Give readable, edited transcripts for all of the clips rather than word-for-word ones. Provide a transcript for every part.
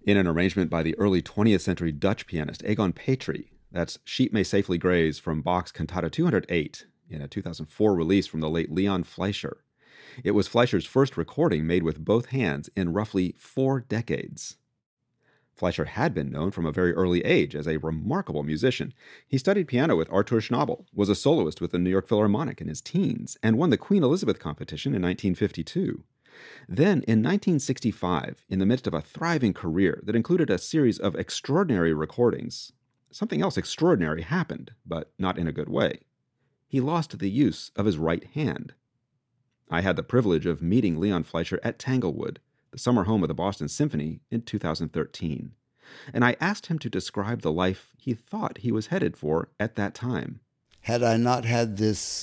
In an arrangement by the early 20th century Dutch pianist Egon Petrie, that's Sheep May Safely Graze from Bach's Cantata 208, in a 2004 release from the late Leon Fleischer. It was Fleischer's first recording made with both hands in roughly 4 decades. Fleischer had been known from a very early age as a remarkable musician. He studied piano with Artur Schnabel, was a soloist with the New York Philharmonic in his teens, and won the Queen Elizabeth competition in 1952. Then, in 1965, in the midst of a thriving career that included a series of extraordinary recordings, something else extraordinary happened, but not in a good way. He lost the use of his right hand. I had the privilege of meeting Leon Fleischer at Tanglewood, the summer home of the Boston Symphony, in 2013. And I asked him to describe the life he thought he was headed for at that time. Had I not had this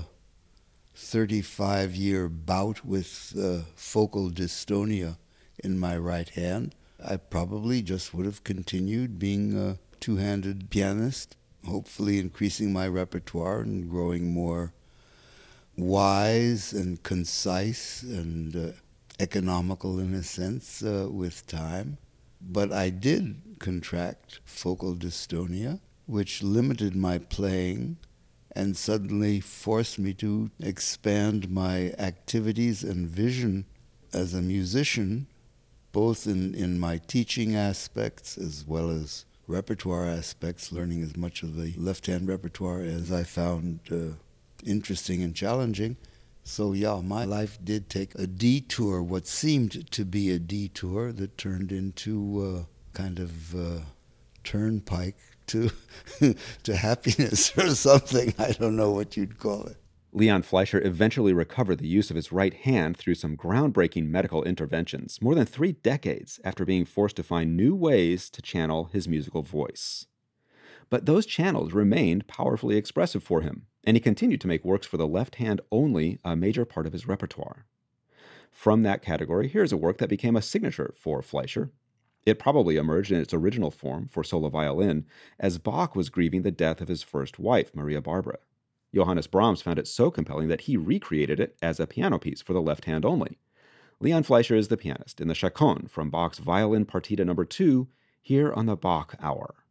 35-year bout with focal dystonia in my right hand, I probably just would have continued being a two-handed pianist, hopefully increasing my repertoire and growing more wise and concise and economical in a sense with time. But I did contract focal dystonia, which limited my playing and suddenly forced me to expand my activities and vision as a musician, both in my teaching aspects as well as repertoire aspects, learning as much of the left-hand repertoire as I found interesting and challenging. So yeah, my life did take a detour, what seemed to be a detour that turned into a kind of turnpike to to happiness or something. I don't know what you'd call it. Leon Fleischer eventually recovered the use of his right hand through some groundbreaking medical interventions, more than 3 decades after being forced to find new ways to channel his musical voice. But those channels remained powerfully expressive for him, and he continued to make works for the left hand only a major part of his repertoire. From that category, here's a work that became a signature for Fleischer. It probably emerged in its original form for solo violin as Bach was grieving the death of his first wife, Maria Barbara. Johannes Brahms found it so compelling that he recreated it as a piano piece for the left hand only. Leon Fleischer is the pianist in the Chaconne from Bach's Violin Partita No. 2, here on the Bach Hour.